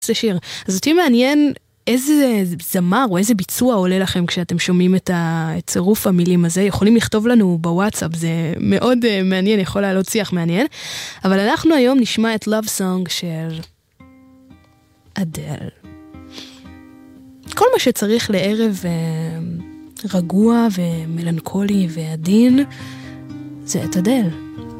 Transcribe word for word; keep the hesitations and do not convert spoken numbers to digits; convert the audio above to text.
זה שיר. אז אותי מעניין איזה זמר או איזה ביצוע עולה לכם כשאתם שומעים את הצירוף המילים הזה. יכולים לכתוב לנו בוואטסאפ, זה מאוד uh, מעניין, יכול לעלות שיח מעניין. אבל אנחנו היום נשמע את Love Song של אדל. כל מה שצריך לערב uh, רגוע ומלנכולי ועדין, זה את אדל.